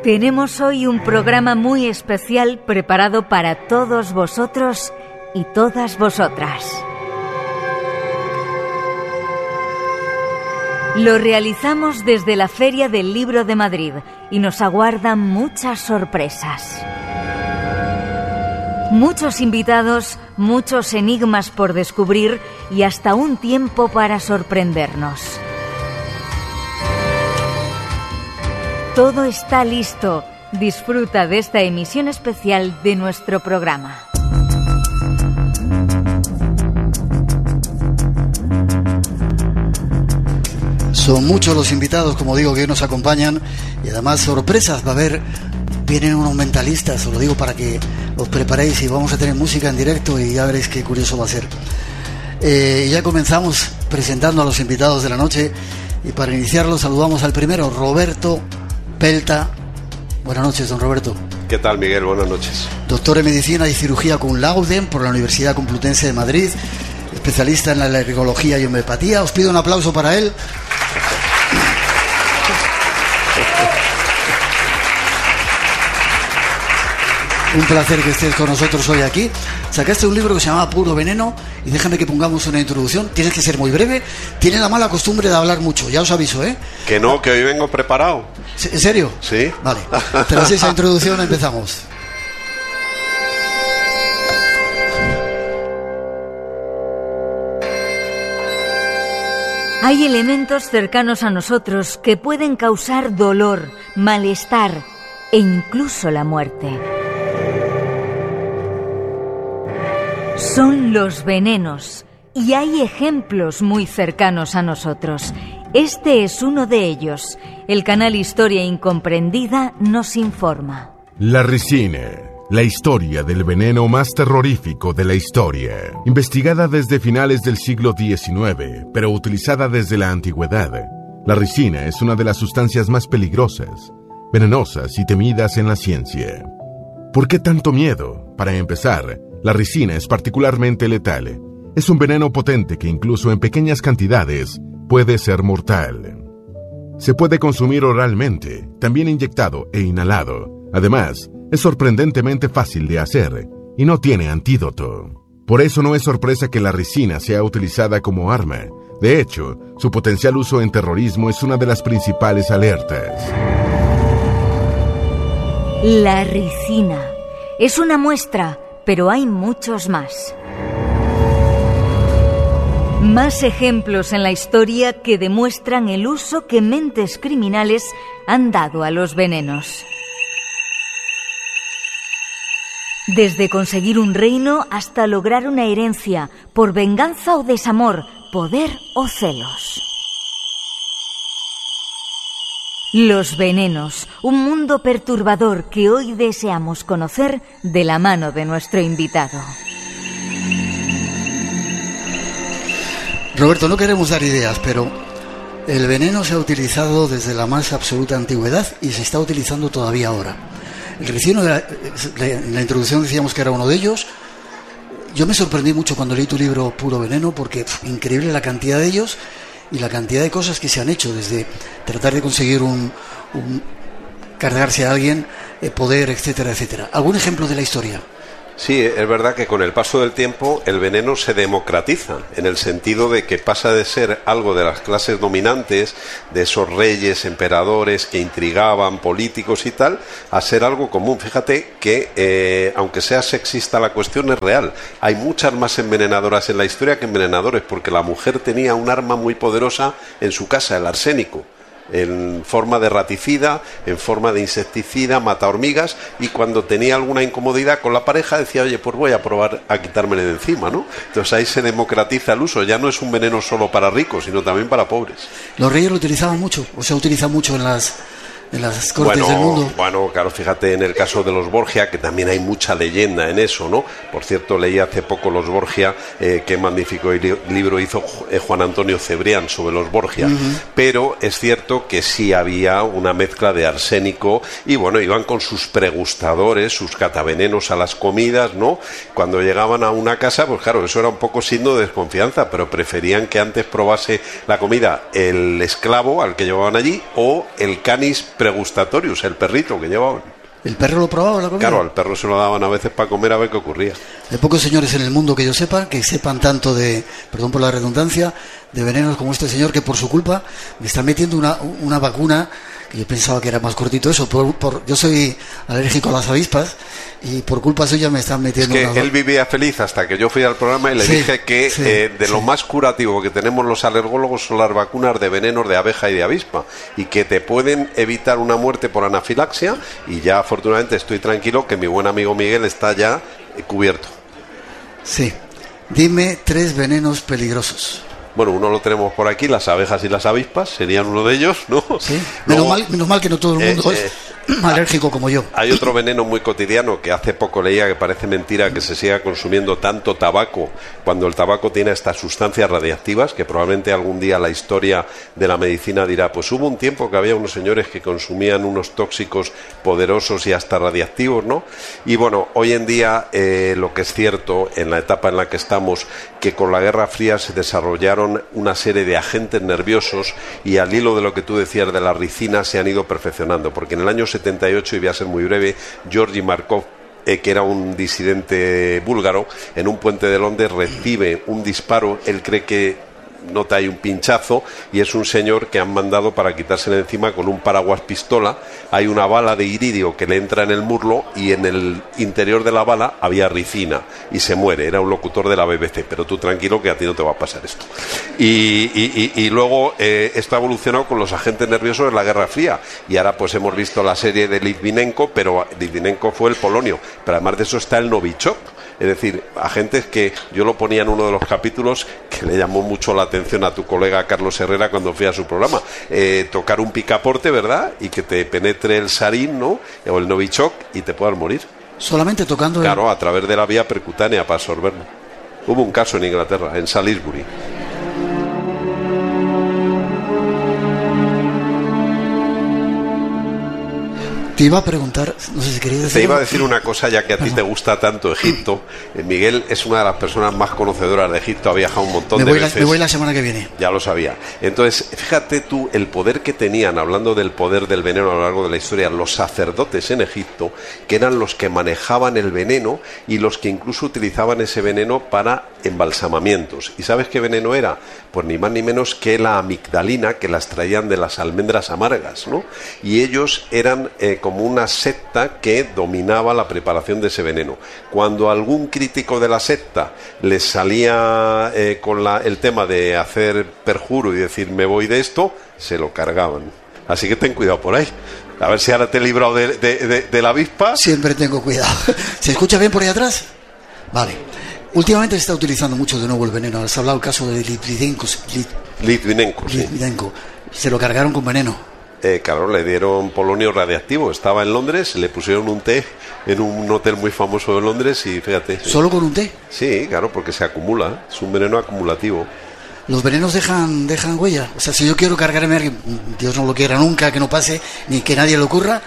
Tenemos hoy un programa muy especial preparado para todos vosotros y todas vosotras. Lo realizamos desde la Feria del Libro de Madrid y nos aguardan muchas sorpresas. Muchos invitados, muchos enigmas por descubrir y hasta un tiempo para sorprendernos. Todo está listo. Disfruta de esta emisión especial de nuestro programa. Son muchos los invitados, como digo, que hoy nos acompañan y además sorpresas va a haber. Vienen unos mentalistas, os lo digo para que os preparéis y vamos a tener música en directo y ya veréis qué curioso va a ser. Ya comenzamos presentando a los invitados de la noche y para iniciarlo saludamos al primero, Roberto Pelta. Buenas noches, don Roberto. ¿Qué tal, Miguel? Buenas noches. Doctor en Medicina y Cirugía cum laude por la Universidad Complutense de Madrid, especialista en la alergología y homeopatía. Os pido un aplauso para él. Un placer que estés con nosotros hoy aquí. Sacaste un libro que se llama Puro Veneno y déjame que pongamos una introducción. Tienes que ser muy breve. Tiene la mala costumbre de hablar mucho, ya os aviso, ¿eh? Que no, que hoy vengo preparado. ¿En serio? Sí. Vale, tras esa introducción empezamos. Hay elementos cercanos a nosotros que pueden causar dolor, malestar e incluso la muerte. Son los venenos, y hay ejemplos muy cercanos a nosotros. Este es uno de ellos. El canal Historia Incomprendida nos informa. La ricina, la historia del veneno más terrorífico de la historia. Investigada desde finales del siglo XIX, pero utilizada desde la antigüedad. La ricina es una de las sustancias más peligrosas, venenosas y temidas en la ciencia. ¿Por qué tanto miedo? Para empezar, la ricina es particularmente letal. Es un veneno potente que incluso en pequeñas cantidades puede ser mortal. Se puede consumir oralmente, también inyectado e inhalado. Además, es sorprendentemente fácil de hacer y no tiene antídoto. Por eso no es sorpresa que la ricina sea utilizada como arma. De hecho, su potencial uso en terrorismo es una de las principales alertas. La ricina es una muestra, pero hay muchos más. Más ejemplos en la historia que demuestran el uso que mentes criminales han dado a los venenos. Desde conseguir un reino hasta lograr una herencia, por venganza o desamor, poder o celos. Los venenos, un mundo perturbador que hoy deseamos conocer de la mano de nuestro invitado. Roberto, no queremos dar ideas, pero el veneno se ha utilizado desde la más absoluta antigüedad y se está utilizando todavía ahora. El ricino, en la introducción decíamos que era uno de ellos. Yo me sorprendí mucho cuando leí tu libro Puro Veneno, porque increíble la cantidad de ellos y la cantidad de cosas que se han hecho, desde tratar de conseguir cargarse a alguien, poder, etcétera, etcétera. ¿Algún ejemplo de la historia? Sí, es verdad que con el paso del tiempo el veneno se democratiza, en el sentido de que pasa de ser algo de las clases dominantes, de esos reyes, emperadores que intrigaban, políticos y tal, a ser algo común. Fíjate que, aunque sea sexista la cuestión, es real. Hay muchas más envenenadoras en la historia que envenenadores, porque la mujer tenía un arma muy poderosa en su casa, el arsénico. En forma de raticida, en forma de insecticida, mata hormigas, y cuando tenía alguna incomodidad con la pareja decía, oye, pues voy a probar a quitármele de encima, ¿no? Entonces ahí se democratiza el uso, ya no es un veneno solo para ricos, sino también para pobres. ¿Los reyes lo utilizaban mucho? ¿O se utiliza mucho en las cortes del mundo? Bueno, claro, fíjate en el caso de los Borgia, que también hay mucha leyenda en eso, ¿no? Por cierto, leí hace poco los Borgia, qué magnífico libro hizo Juan Antonio Cebrián sobre los Borgia, pero es cierto que sí había una mezcla de arsénico y bueno, iban con sus pregustadores, sus catavenenos a las comidas, ¿no? Cuando llegaban a una casa, pues claro, eso era un poco signo de desconfianza, pero preferían que antes probase la comida el esclavo al que llevaban allí o el canis pregustatorius, el perrito que llevaban. ¿El perro lo probaba la comida? Claro, al perro se lo daban a veces para comer a ver qué ocurría. Hay pocos señores en el mundo que yo sepa, que sepan tanto de, perdón por la redundancia, de venenos como este señor, que por su culpa me está metiendo una vacuna, que yo pensaba que era más cortito eso, yo soy alérgico a las avispas, y por culpa suya me están metiendo es que él vivía feliz hasta que yo fui al programa y le dije que lo más curativo que tenemos los alergólogos son las vacunas de venenos de abeja y de avispa, y que te pueden evitar una muerte por anafilaxia, y ya afortunadamente estoy tranquilo que mi buen amigo Miguel está ya cubierto. Sí. Dime 3 venenos peligrosos. Bueno, uno lo tenemos por aquí, las abejas y las avispas, serían uno de ellos, ¿no? Sí. Menos mal que no todo el mundo es alérgico como yo. Hay otro veneno muy cotidiano que hace poco leía, que parece mentira que se siga consumiendo tanto tabaco, cuando el tabaco tiene estas sustancias radiactivas, que probablemente algún día la historia de la medicina dirá, pues hubo un tiempo que había unos señores que consumían unos tóxicos poderosos y hasta radiactivos, ¿no? Y bueno, hoy en día lo que es cierto, en la etapa en la que estamos, que con la Guerra Fría se desarrollaron una serie de agentes nerviosos, y al hilo de lo que tú decías de la ricina se han ido perfeccionando, porque en el año 78, y voy a ser muy breve, Georgi Markov, que era un disidente búlgaro, en un puente de Londres recibe un disparo, él cree que nota ahí un pinchazo, y es un señor que han mandado para quitársele encima con un paraguas pistola. Hay una bala de iridio que le entra en el muslo, y en el interior de la bala había ricina, y se muere. Era un locutor de la BBC, pero tú tranquilo que a ti no te va a pasar esto. Y luego esto ha evolucionado con los agentes nerviosos en la Guerra Fría, y ahora pues hemos visto la serie de Litvinenko, pero Litvinenko fue el polonio, pero además de eso está el Novichok. Es decir, agentes que yo lo ponía en uno de los capítulos, que le llamó mucho la atención a tu colega Carlos Herrera cuando fui a su programa, tocar un picaporte, ¿verdad? Y que te penetre el sarín, ¿no? O el Novichok, y te puedas morir. Solamente tocando... Claro, a través de la vía percutánea para absorberlo. Hubo un caso en Inglaterra, en Salisbury. Te iba a preguntar, no sé si querías decir... Te iba a decir una cosa, ya que a ti te gusta tanto Egipto. Miguel es una de las personas más conocedoras de Egipto, ha viajado un montón de veces. Me voy la semana que viene. Ya lo sabía. Entonces, fíjate tú el poder que tenían, hablando del poder del veneno a lo largo de la historia, los sacerdotes en Egipto, que eran los que manejaban el veneno y los que incluso utilizaban ese veneno para embalsamamientos. ¿Y sabes qué veneno era? Pues ni más ni menos que la amigdalina, que las traían de las almendras amargas, ¿no? Y ellos eran como una secta que dominaba la preparación de ese veneno. Cuando algún crítico de la secta les salía con el tema de hacer perjuro y decir me voy de esto, se lo cargaban. Así que ten cuidado por ahí. A ver si ahora te he librado de la avispa. Siempre tengo cuidado. ¿Se escucha bien por ahí atrás? Vale. Últimamente se está utilizando mucho de nuevo el veneno. Has hablado del caso de Litvinenko. Litvinenko. Se lo cargaron con veneno. Claro, le dieron polonio radiactivo. Estaba en Londres, le pusieron un té en un hotel muy famoso de Londres y fíjate. ¿Solo con un té? Sí, claro, porque se acumula. Es un veneno acumulativo. ¿Los venenos dejan huella? O sea, si yo quiero cargarme a alguien, Dios no lo quiera nunca, que no pase, ni que nadie le ocurra,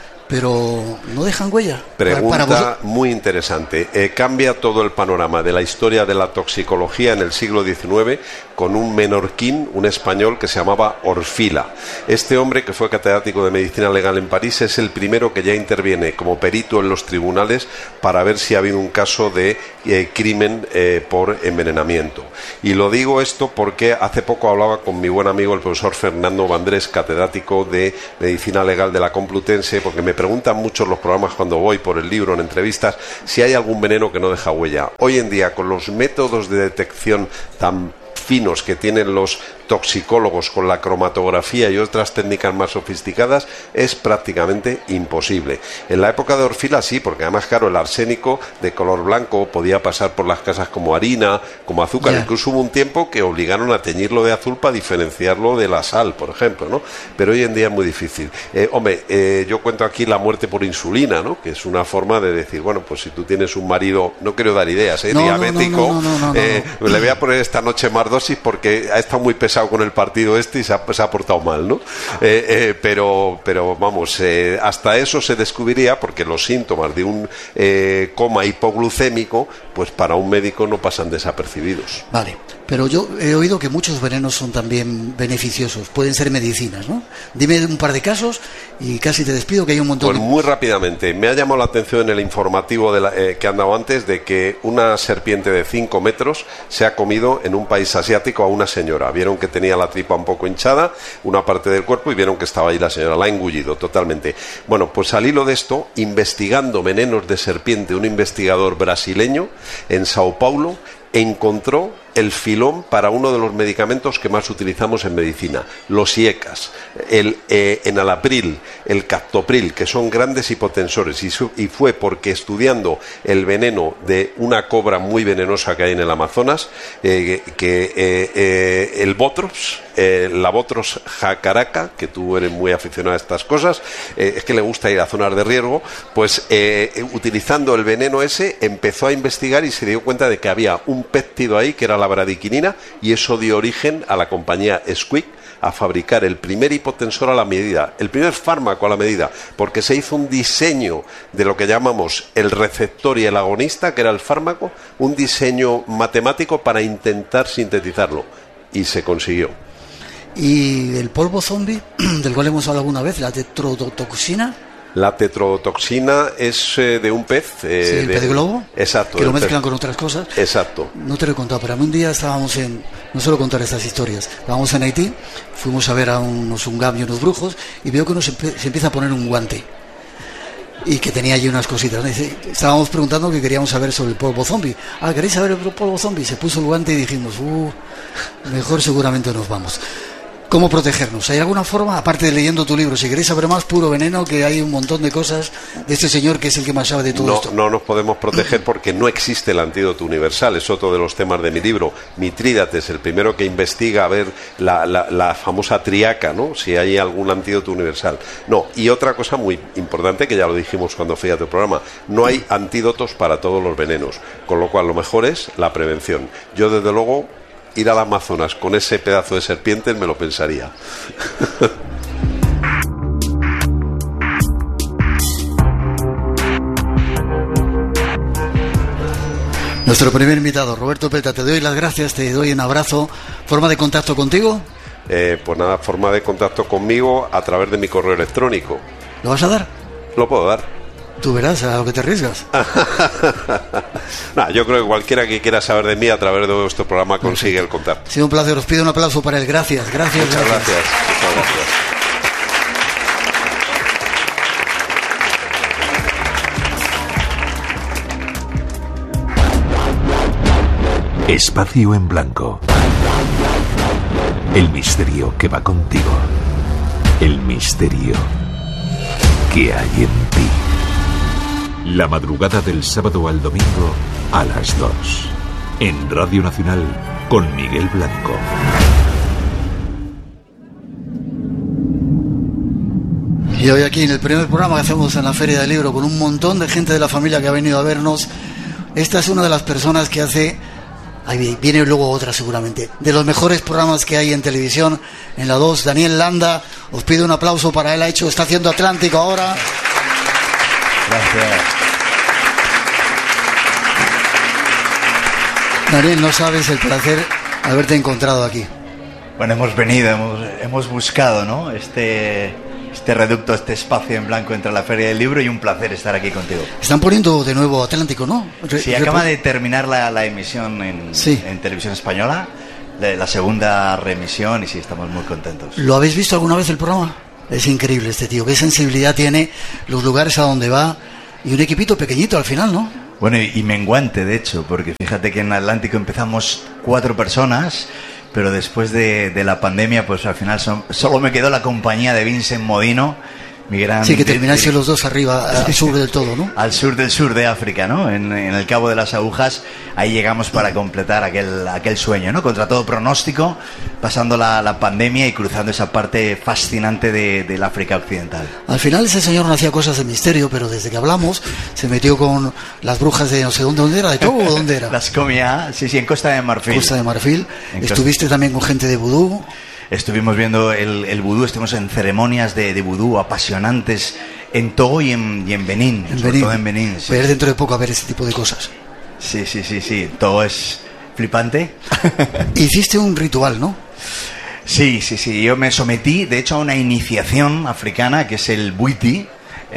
pero no dejan huella. Pregunta muy interesante. Cambia todo el panorama de la historia de la toxicología en el siglo XIX con un menorquín, un español que se llamaba Orfila. Este hombre, que fue catedrático de medicina legal en París, es el primero que ya interviene como perito en los tribunales para ver si ha habido un caso de crimen por envenenamiento. Y lo digo esto porque hace poco hablaba con mi buen amigo el profesor Fernando Vandrés, catedrático de medicina legal de la Complutense, porque me preguntan mucho en los programas cuando voy por el libro, en entrevistas, si hay algún veneno que no deja huella. Hoy en día, con los métodos de detección tan finos que tienen los toxicólogos con la cromatografía y otras técnicas más sofisticadas, es prácticamente imposible. En la época de Orfila sí, porque además, claro, el arsénico de color blanco podía pasar por las casas como harina, como azúcar. Yeah. Incluso hubo un tiempo que obligaron a teñirlo de azul para diferenciarlo de la sal, por ejemplo, ¿no? Pero hoy en día es muy difícil. Yo cuento aquí la muerte por insulina, ¿no? Que es una forma de decir, bueno, pues si tú tienes un marido, no quiero dar ideas, diabético, le voy a poner esta noche más dosis porque ha estado muy pesado con el partido y se ha portado mal, ¿no? Pero vamos, hasta eso se descubriría, porque los síntomas de un coma hipoglucémico, pues para un médico no pasan desapercibidos. Vale. Pero yo he oído que muchos venenos son también beneficiosos, pueden ser medicinas, ¿no? Dime un par de casos y casi te despido, que hay un montón. Pues muy rápidamente, me ha llamado la atención en el informativo que han dado antes de que una serpiente de 5 metros se ha comido en un país asiático a una señora. Vieron que tenía la tripa un poco hinchada, una parte del cuerpo, y vieron que estaba ahí la señora, la ha engullido totalmente. Bueno, pues al hilo de esto, investigando venenos de serpiente, un investigador brasileño en Sao Paulo encontró el filón para uno de los medicamentos que más utilizamos en medicina, los IECAS, el enalapril, el captopril, que son grandes hipotensores, y fue porque estudiando el veneno de una cobra muy venenosa que hay en el Amazonas, el Botrops, la Botrops jacaraca, que tú eres muy aficionado a estas cosas, es que le gusta ir a zonas de riesgo, pues utilizando el veneno ese empezó a investigar y se dio cuenta de que había un péptido ahí que era la bradiquinina, y eso dio origen a la compañía Squick a fabricar el primer hipotensor a la medida, el primer fármaco a la medida, porque se hizo un diseño de lo que llamamos el receptor y el agonista, que era el fármaco, un diseño matemático para intentar sintetizarlo, y se consiguió. Y el polvo zombie, del cual hemos hablado alguna vez, la tetrodotoxina. La tetrodotoxina es de un pez. Sí, el pez globo. Exacto. Que lo mezclan con otras cosas. Exacto. No te lo he contado, pero a mí un día estábamos no suelo contar estas historias, estábamos en Haití, fuimos a ver a unos ungam y unos brujos, y veo que uno se empieza a poner un guante, y que tenía allí unas cositas. Estábamos preguntando que queríamos saber sobre el polvo zombie. ¿Queréis saber el polvo zombie? Se puso el guante y dijimos, mejor seguramente nos vamos. ¿Cómo protegernos? ¿Hay alguna forma, aparte de leyendo tu libro? Si queréis saber más, Puro Veneno, que hay un montón de cosas de este señor que es el que más sabe de todo esto. No nos podemos proteger porque no existe el antídoto universal. Es otro de los temas de mi libro. Mitrídates, el primero que investiga a ver la famosa triaca, ¿no? Si hay algún antídoto universal. No, y otra cosa muy importante, que ya lo dijimos cuando fui a tu programa, no hay antídotos para todos los venenos, con lo cual lo mejor es la prevención. Yo, desde luego, ir al Amazonas con ese pedazo de serpientes me lo pensaría. Nuestro primer invitado, Roberto Peta, te doy las gracias, te doy un abrazo. ¿Forma de contacto contigo? Pues nada, forma de contacto conmigo a través de mi correo electrónico. ¿Lo vas a dar? Lo puedo dar. Tú verás a lo que te arriesgas. Yo creo que cualquiera que quiera saber de mí a través de vuestro programa consigue el contacto. Ha sido un placer, os pido un aplauso para él. Gracias. Muchas gracias. Muchas gracias. Espacio en Blanco. El misterio que va contigo. El misterio que hay en ti. La madrugada del sábado al domingo a las 2. En Radio Nacional con Miguel Blanco. Y hoy aquí en el primer programa que hacemos en la Feria del Libro, con un montón de gente de la familia que ha venido a vernos, esta es una de las personas que hace, ahí viene luego otra seguramente, de los mejores programas que hay en televisión, en la 2, Daniel Landa. Os pido un aplauso para él, está haciendo Atlántico ahora. Gracias. Daniel, no sabes el placer de haberte encontrado aquí. Bueno, hemos venido, hemos buscado, ¿no? Este reducto, este espacio en blanco entre la Feria del Libro, y un placer estar aquí contigo. Están poniendo de nuevo Atlántico, ¿no? Sí, acaba de terminar la emisión en Televisión Española, la segunda reemisión, y sí, estamos muy contentos. ¿Lo habéis visto alguna vez el programa? Es increíble este tío, qué sensibilidad tiene, los lugares a donde va, y un equipito pequeñito al final, ¿no? Bueno, y menguante, de hecho, porque fíjate que en Atlántico empezamos 4 personas, pero después de la pandemia, pues al final solo me quedó la compañía de Vincent Modino, mi gran... Sí, que terminaste los dos arriba, al sur del todo, ¿no? Al sur del sur de África, ¿no? En el Cabo de las Agujas, ahí llegamos para completar aquel sueño, ¿no? Contra todo pronóstico, pasando la pandemia y cruzando esa parte fascinante del África Occidental. Al final ese señor no hacía cosas de misterio, pero desde que hablamos se metió con las brujas de no sé dónde era, de Togo o dónde era. Las comía, sí, en Costa de Marfil. Costa de Marfil. Estuviste también con gente de vudú. Estuvimos viendo el vudú, estuvimos en ceremonias de vudú apasionantes en Togo y en Benín, sobre todo en Benín. Sí. Ver dentro de poco a ver ese tipo de cosas. Sí, todo es flipante. Hiciste un ritual, ¿no? Sí, yo me sometí, de hecho, a una iniciación africana, que es el Bwiti,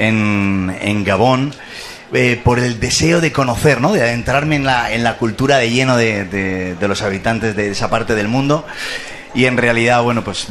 en Gabón, por el deseo de conocer, ¿no? De adentrarme en la cultura de lleno de los habitantes de esa parte del mundo. Y en realidad, bueno, pues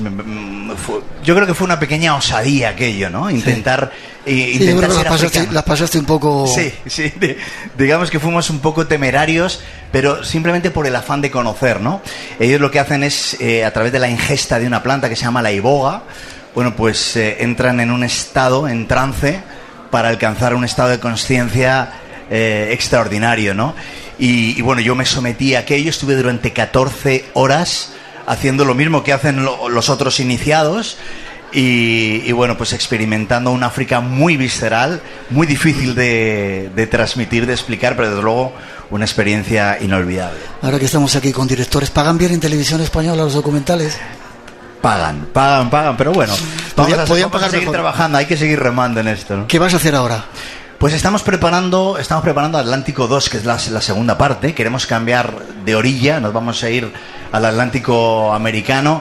yo creo que fue una pequeña osadía aquello, ¿no? Intentar yo creo que las pasaste un poco... Sí, digamos que fuimos un poco temerarios, pero simplemente por el afán de conocer, ¿no? Ellos lo que hacen es, a través de la ingesta de una planta que se llama la iboga, bueno, pues entran en un estado, en trance, para alcanzar un estado de conciencia extraordinario, ¿no? Y bueno, yo me sometí a aquello, estuve durante 14 horas haciendo lo mismo que hacen los otros iniciados y bueno, pues experimentando un África muy visceral, muy difícil de transmitir, de explicar, pero desde luego una experiencia inolvidable. Ahora que estamos aquí con directores, ¿pagan bien en Televisión Española los documentales? Pagan, pero bueno, vamos a seguir trabajando, hay que seguir remando en esto, ¿no? ¿Qué vas a hacer ahora? Pues estamos preparando Atlántico 2, que es la segunda parte. Queremos cambiar de orilla, nos vamos a ir al Atlántico americano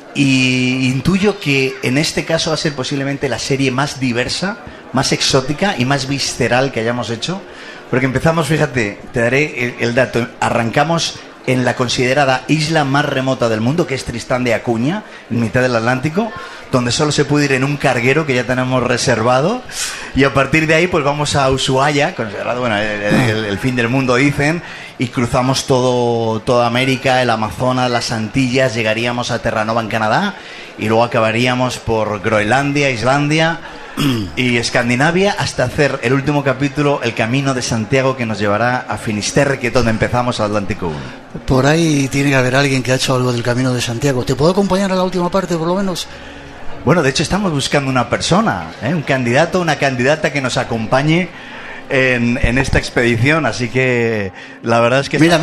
y intuyo que en este caso va a ser posiblemente la serie más diversa, más exótica y más visceral que hayamos hecho, porque empezamos, fíjate, te daré el dato, arrancamos en la considerada isla más remota del mundo, que es Tristán de Acuña, en mitad del Atlántico, donde solo se puede ir en un carguero que ya tenemos reservado, y a partir de ahí pues vamos a Ushuaia, considerado, bueno, el fin del mundo dicen, y cruzamos toda América, el Amazonas, las Antillas, llegaríamos a Terranova en Canadá, y luego acabaríamos por Groenlandia, Islandia y Escandinavia, hasta hacer el último capítulo, el Camino de Santiago, que nos llevará a Finisterre, que es donde empezamos al Atlántico 1. Por ahí tiene que haber alguien que ha hecho algo del Camino de Santiago. ¿Te puedo acompañar a la última parte, por lo menos? Bueno, de hecho estamos buscando una persona, un candidato, una candidata que nos acompañe en esta expedición, así que la verdad es que mira,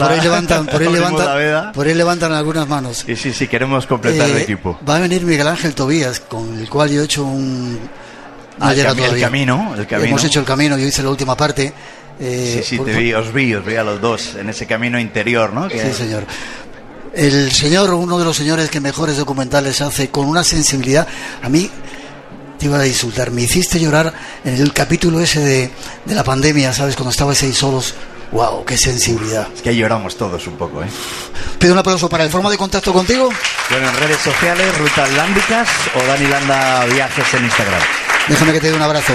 por ahí levantan algunas manos. Y sí, queremos completar el equipo. Va a venir Miguel Ángel Tobías, con el cual yo he hecho el camino. Hemos hecho el camino, yo hice la última parte. Os vi a los dos en ese camino interior, ¿no? Sí, señor. El señor, uno de los señores que mejores documentales hace, con una sensibilidad, a mí te iba a insultar, me hiciste llorar en el capítulo ese de la pandemia, ¿sabes? Cuando estabais ahí solos. ¡Wow! ¡Qué sensibilidad! Es que ahí lloramos todos un poco, ¿eh? Pido un aplauso para el forma de contacto contigo. Bueno, en redes sociales, Ruta Atlánticas o Dani Landa Viajes en Instagram. Déjame que te dé un abrazo.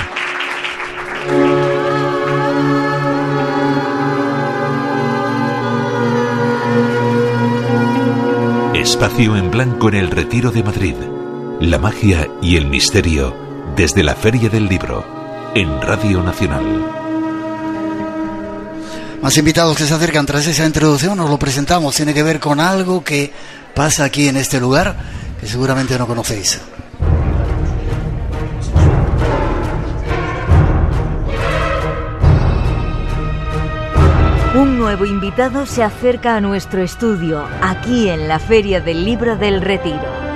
Espacio en blanco en el Retiro de Madrid. La magia y el misterio desde la Feria del Libro en Radio Nacional. Más invitados que se acercan tras esa introducción, nos lo presentamos. Tiene que ver con algo que pasa aquí en este lugar que seguramente no conocéis. Un nuevo invitado se acerca a nuestro estudio, aquí en la Feria del Libro del Retiro.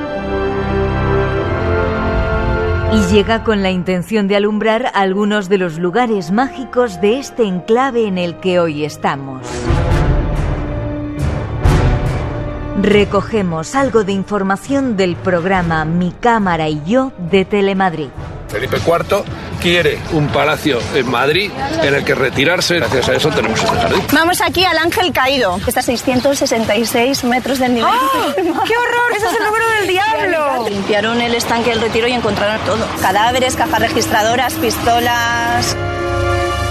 Y llega con la intención de alumbrar algunos de los lugares mágicos de este enclave en el que hoy estamos. Recogemos algo de información del programa Mi Cámara y Yo de Telemadrid. Felipe IV quiere un palacio en Madrid en el que retirarse. Gracias a eso tenemos este jardín. Vamos aquí al Ángel Caído. Está a 666 metros del nivel. ¡Oh! ¡Qué horror! ¡Ese es el número del diablo! Limpiaron el estanque del Retiro y encontraron todo. Cadáveres, cajas registradoras, pistolas...